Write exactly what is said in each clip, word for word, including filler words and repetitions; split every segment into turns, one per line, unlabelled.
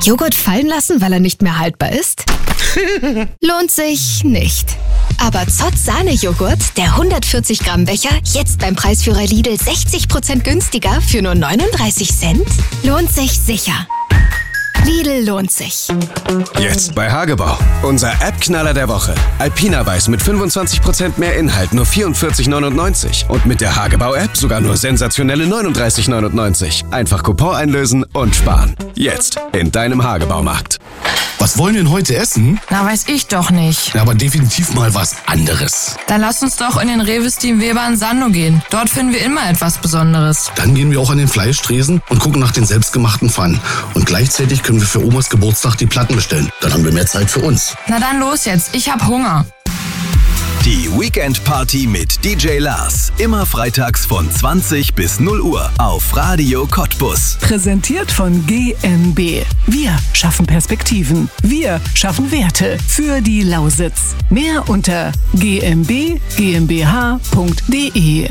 Joghurt fallen lassen, weil er nicht mehr haltbar ist? Lohnt sich nicht. Aber Zott Sahne-Joghurt, der hundertvierzig Gramm Becher, jetzt beim Preisführer Lidl sechzig Prozent günstiger für nur neununddreißig Cent? Lohnt sich sicher. Lidl lohnt sich.
Jetzt bei Hagebau. Unser App-Knaller der Woche. Alpina Weiß mit fünfundzwanzig Prozent mehr Inhalt, nur vierundvierzig neunundneunzig. Und mit der Hagebau-App sogar nur sensationelle neununddreißig neunundneunzig. Einfach Coupon einlösen und sparen. Jetzt in deinem Hagebaumarkt.
Was wollen wir denn heute essen?
Na, weiß ich doch nicht.
Ja, aber definitiv mal was anderes.
Dann lass uns doch in den Rewe Steam Weber in Sandow gehen. Dort finden wir immer etwas Besonderes.
Dann gehen wir auch an den Fleischtresen und gucken nach den selbstgemachten Pfannen. Und gleichzeitig können wir für Omas Geburtstag die Platten bestellen. Dann haben wir mehr Zeit für uns.
Na dann los jetzt, ich hab Hunger.
Die Weekend Party mit D J Lars. Immer freitags von zwanzig bis null Uhr auf Radio Cottbus.
Präsentiert von G M B. Wir schaffen Perspektiven. Wir schaffen Werte für die Lausitz. Mehr unter g m b g m b h punkt d e.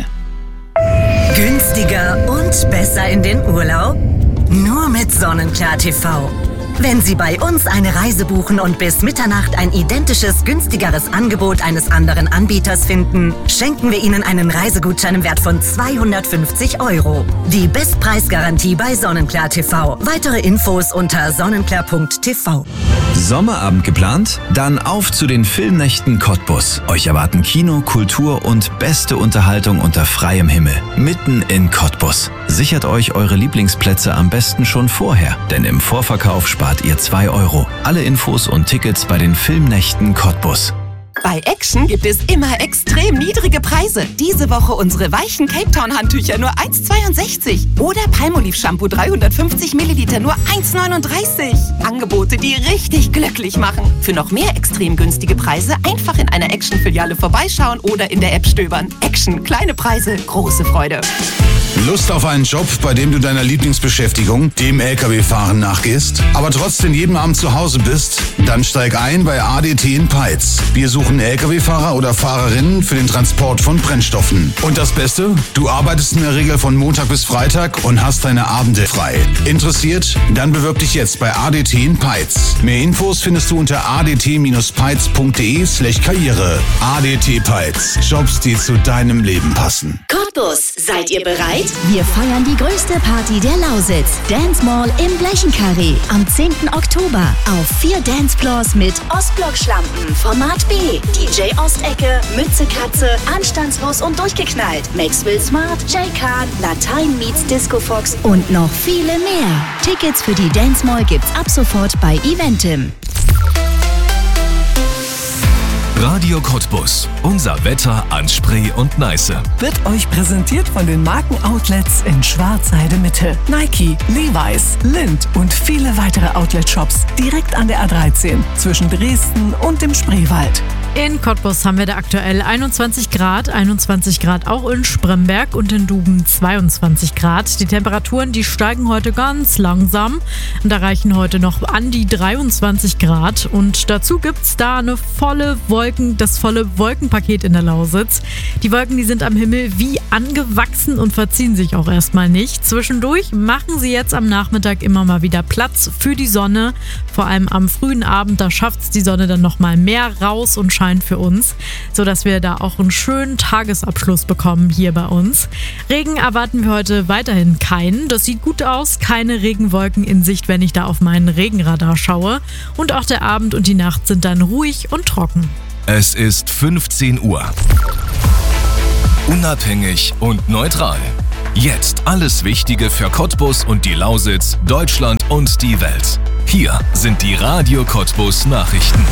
Günstiger und besser in den Urlaub? Nur mit Sonnenklar T V. Wenn Sie bei uns eine Reise buchen und bis Mitternacht ein identisches, günstigeres Angebot eines anderen Anbieters finden, schenken wir Ihnen einen Reisegutschein im Wert von zweihundertfünfzig Euro. Die Bestpreisgarantie bei Sonnenklar T V. Weitere Infos unter sonnenklar punkt t v.
Sommerabend geplant? Dann auf zu den Filmnächten Cottbus. Euch erwarten Kino, Kultur und beste Unterhaltung unter freiem Himmel. Mitten in Cottbus. Sichert euch eure Lieblingsplätze am besten schon vorher, denn im Vorverkauf spart ihr zwei Euro. Alle Infos und Tickets bei den Filmnächten Cottbus.
Bei Action gibt es immer extrem niedrige Preise. Diese Woche unsere weichen Cape Town Handtücher nur eins Komma zweiundsechzig. Oder Palmolive Shampoo dreihundertfünfzig Milliliter nur eins Komma neununddreißig. Angebote, die richtig glücklich machen. Für noch mehr extrem günstige Preise einfach in einer Action-Filiale vorbeischauen oder in der App stöbern. Action, kleine Preise, große Freude.
Lust auf einen Job, bei dem du deiner Lieblingsbeschäftigung, dem L K W-Fahren, nachgehst, aber trotzdem jeden Abend zu Hause bist? Dann steig ein bei A D T in Peitz. Wir suchen L K W-Fahrer oder Fahrerinnen für den Transport von Brennstoffen. Und das Beste? Du arbeitest in der Regel von Montag bis Freitag und hast deine Abende frei. Interessiert? Dann bewirb dich jetzt bei A D T in Peitz. Mehr Infos findest du unter a d t peitz punkt d e slash karriere. A D T Peitz. Jobs, die zu deinem Leben passen.
Cottbus, seid ihr bereit? Wir feiern die größte Party der Lausitz. Dance Mall im Blechenkarree. Am zehnten Oktober. Auf vier Dancefloors mit Ostblock-Schlampen, Format B, D J Ostecke, Mütze Katze, Anstandslos und durchgeknallt, Maxwell Smart, J-Khan, Latein meets Disco Fox und noch viele mehr. Tickets für die Dance Mall gibt's ab sofort bei Eventim.
Radio Cottbus. Unser Wetter an Spree und Neiße.
Wird euch präsentiert von den Markenoutlets in Schwarzheide Mitte. Nike, Levi's, Lindt und viele weitere Outlet-Shops direkt an der A dreizehn zwischen Dresden und dem Spreewald.
In Cottbus haben wir da aktuell einundzwanzig Grad, einundzwanzig Grad auch in Spremberg und in Duben zweiundzwanzig Grad. Die Temperaturen, die steigen heute ganz langsam und erreichen heute noch an die dreiundzwanzig Grad. Und dazu gibt's da eine volle Wolken, das volle Wolkenpaket in der Lausitz. Die Wolken, die sind am Himmel wie angewachsen und verziehen sich auch erstmal nicht. Zwischendurch machen sie jetzt am Nachmittag immer mal wieder Platz für die Sonne. Vor allem am frühen Abend, da schafft's die Sonne dann nochmal mehr raus und scheint für uns, sodass wir da auch einen schönen Tagesabschluss bekommen hier bei uns. Regen erwarten wir heute weiterhin keinen. Das sieht gut aus, keine Regenwolken in Sicht, wenn ich da auf meinen Regenradar schaue. Und auch der Abend und die Nacht sind dann ruhig und trocken.
Es ist fünfzehn Uhr. Unabhängig und neutral. Jetzt alles Wichtige für Cottbus und die Lausitz, Deutschland und die Welt. Hier sind die Radio Cottbus Nachrichten.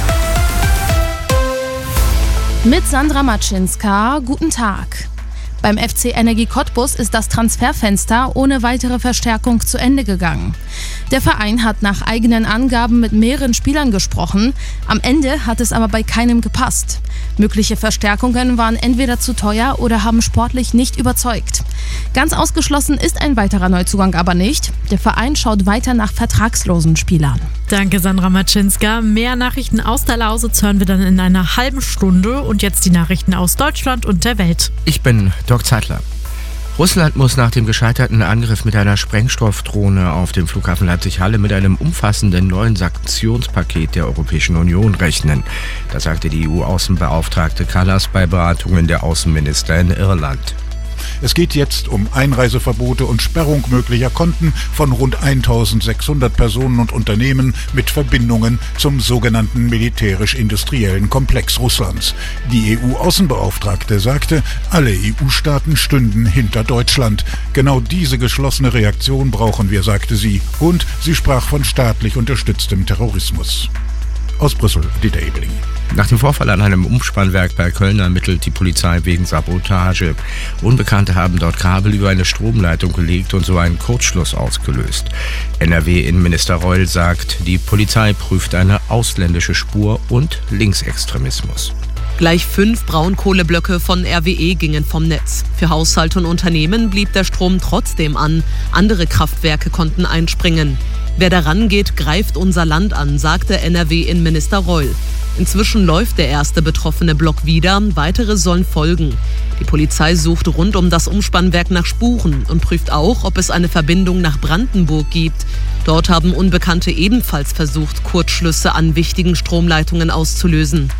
Mit Sandra Matschinska, guten Tag. Beim F C Energie Cottbus ist das Transferfenster ohne weitere Verstärkung zu Ende gegangen. Der Verein hat nach eigenen Angaben mit mehreren Spielern gesprochen. Am Ende hat es aber bei keinem gepasst. Mögliche Verstärkungen waren entweder zu teuer oder haben sportlich nicht überzeugt. Ganz ausgeschlossen ist ein weiterer Neuzugang aber nicht. Der Verein schaut weiter nach vertragslosen Spielern.
Danke, Sandra Matschinska. Mehr Nachrichten aus der Lausitz hören wir dann in einer halben Stunde. Und jetzt die Nachrichten aus Deutschland und der Welt.
Ich bin Dirk Zeitler. Russland muss nach dem gescheiterten Angriff mit einer Sprengstoffdrohne auf dem Flughafen Leipzig-Halle mit einem umfassenden neuen Sanktionspaket der Europäischen Union rechnen. Das sagte die E U-Außenbeauftragte Kallas bei Beratungen der Außenminister in Irland.
Es geht jetzt um Einreiseverbote und Sperrung möglicher Konten von rund eintausendsechshundert Personen und Unternehmen mit Verbindungen zum sogenannten militärisch-industriellen Komplex Russlands. Die E U-Außenbeauftragte sagte, alle E U-Staaten stünden hinter Deutschland. Genau diese geschlossene Reaktion brauchen wir, sagte sie, und sie sprach von staatlich unterstütztem Terrorismus. Aus Brüssel, Dieter Ebeling.
Nach dem Vorfall an einem Umspannwerk bei Köln ermittelt die Polizei wegen Sabotage. Unbekannte haben dort Kabel über eine Stromleitung gelegt und so einen Kurzschluss ausgelöst. N R W-Innenminister Reul sagt, die Polizei prüft eine ausländische Spur und Linksextremismus.
Gleich fünf Braunkohleblöcke von R W E gingen vom Netz. Für Haushalte und Unternehmen blieb der Strom trotzdem an. Andere Kraftwerke konnten einspringen. Wer daran geht, greift unser Land an, sagte N R W-Innenminister Reul. Inzwischen läuft der erste betroffene Block wieder, weitere sollen folgen. Die Polizei sucht rund um das Umspannwerk nach Spuren und prüft auch, ob es eine Verbindung nach Brandenburg gibt. Dort haben Unbekannte ebenfalls versucht, Kurzschlüsse an wichtigen Stromleitungen auszulösen.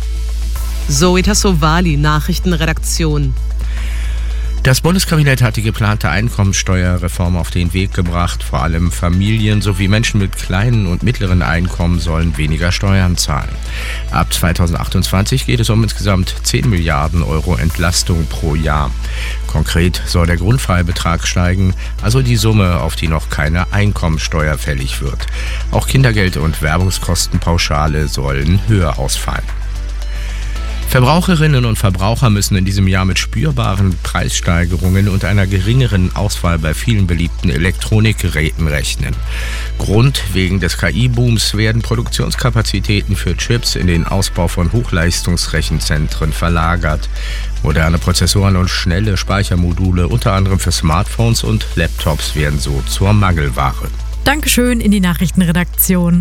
Zoe Tassovali, Nachrichtenredaktion.
Das Bundeskabinett hat die geplante Einkommensteuerreform auf den Weg gebracht. Vor allem Familien sowie Menschen mit kleinen und mittleren Einkommen sollen weniger Steuern zahlen. Ab zweitausendachtundzwanzig geht es um insgesamt zehn Milliarden Euro Entlastung pro Jahr. Konkret soll der Grundfreibetrag steigen, also die Summe, auf die noch keine Einkommensteuer fällig wird. Auch Kindergeld und Werbungskostenpauschale sollen höher ausfallen. Verbraucherinnen und Verbraucher müssen in diesem Jahr mit spürbaren Preissteigerungen und einer geringeren Auswahl bei vielen beliebten Elektronikgeräten rechnen. Grund: wegen des K I-Booms werden Produktionskapazitäten für Chips in den Ausbau von Hochleistungsrechenzentren verlagert. Moderne Prozessoren und schnelle Speichermodule, unter anderem für Smartphones und Laptops, werden so zur Mangelware.
Dankeschön in die Nachrichtenredaktion.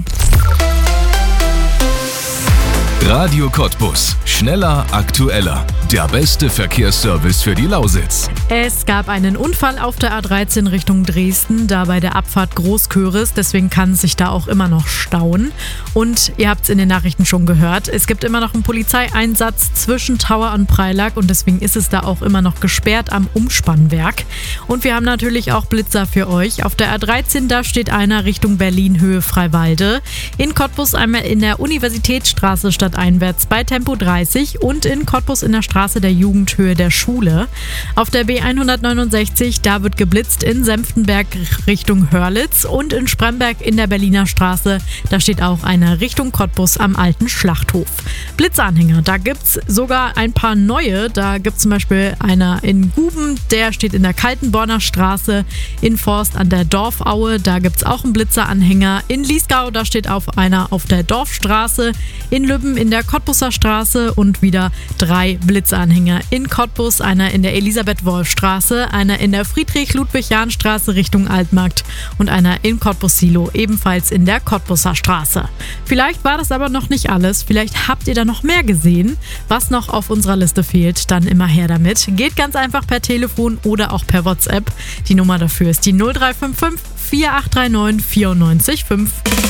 Radio Cottbus. Schneller, aktueller. Der beste Verkehrsservice für die Lausitz.
Es gab einen Unfall auf der A dreizehn Richtung Dresden, da bei der Abfahrt Großköris. Deswegen kann es sich da auch immer noch stauen. Und ihr habt es in den Nachrichten schon gehört, es gibt immer noch einen Polizeieinsatz zwischen Tauer und Preilack und deswegen ist es da auch immer noch gesperrt am Umspannwerk. Und wir haben natürlich auch Blitzer für euch. Auf der A dreizehn, da steht einer Richtung Berlin, Höhe Freiwalde. In Cottbus einmal in der Universitätsstraße stadteinwärts bei Tempo dreißig und in Cottbus in der Straße der Jugendhöhe der Schule. Auf der B hundertneunundsechzig, da wird geblitzt in Senftenberg Richtung Hörlitz und in Spremberg in der Berliner Straße, da steht auch einer Richtung Cottbus am alten Schlachthof. Blitzanhänger, da gibt's sogar ein paar neue, da gibt's zum Beispiel einer in Guben, der steht in der Kaltenborner Straße, in Forst an der Dorfaue, da gibt's auch einen Blitzeranhänger, in Liesgau, da steht auch einer auf der Dorfstraße, in Lübben in der Cottbuser Straße und wieder drei Blitzanhänger in Cottbus, einer in der Elisabeth-Wolf-Straße, einer in der Friedrich-Ludwig-Jahn-Straße Richtung Altmarkt und einer in Cottbus-Silo, ebenfalls in der Cottbuser Straße. Vielleicht war das aber noch nicht alles, vielleicht habt ihr da noch mehr gesehen, was noch auf unserer Liste fehlt, dann immer her damit. Geht ganz einfach per Telefon oder auch per WhatsApp. Die Nummer dafür ist die null drei fünf fünf, vier acht drei neun, vier neun fünf.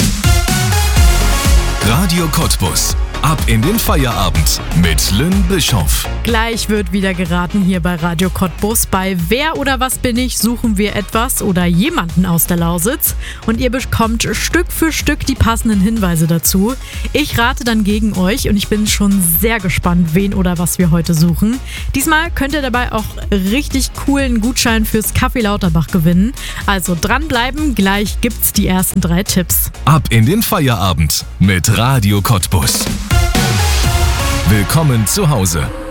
Radio Cottbus. Ab in den Feierabend mit Lynn Bischoff.
Gleich wird wieder geraten hier bei Radio Cottbus. Bei Wer oder was bin ich suchen wir etwas oder jemanden aus der Lausitz und ihr bekommt Stück für Stück die passenden Hinweise dazu. Ich rate dann gegen euch und ich bin schon sehr gespannt, wen oder was wir heute suchen. Diesmal könnt ihr dabei auch richtig coolen Gutschein fürs Café Lauterbach gewinnen. Also dranbleiben, gleich gibt's die ersten drei Tipps.
Ab in den Feierabend mit Radio Cottbus. Willkommen zu Hause.